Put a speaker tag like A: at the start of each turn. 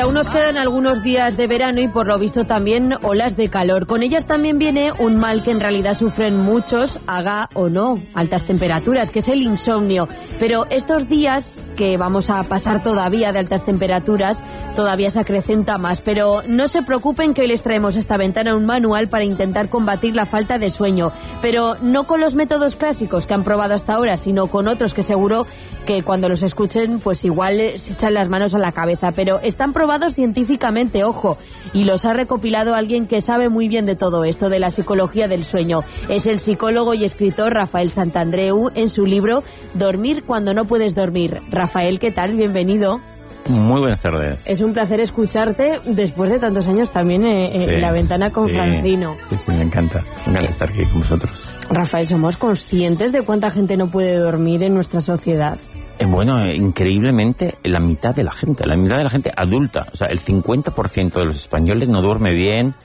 A: aún nos quedan algunos días de verano y por lo visto también olas de calor. Con ellas también viene un mal que en realidad sufren muchos, haga o no altas temperaturas, que es el insomnio. Pero estos días que vamos a pasar todavía de altas temperaturas, todavía se acrecenta más. Pero no se preocupen que hoy les traemos a esta ventana un manual para intentar combatir la falta de sueño. Pero no con los métodos clásicos que han probado hasta ahora, sino con otros que seguro que cuando los escuchen pues igual se echan las manos a la cabeza. Pero están probados científicamente, ojo, y los ha recopilado alguien que sabe muy bien de todo esto, de la psicología del sueño. Es el psicólogo y escritor Rafael Santandreu en su libro Dormir cuando no puedes dormir. Rafael, ¿qué tal? Bienvenido.
B: Muy buenas tardes.
A: Es un placer escucharte después de tantos años también en La Ventana con Francino.
B: Sí, me encanta estar aquí con vosotros.
A: Rafael, ¿somos conscientes de cuánta gente no puede dormir en nuestra sociedad?
B: Bueno, increíblemente la mitad de la gente adulta, o sea, el 50% de los españoles no duerme bien,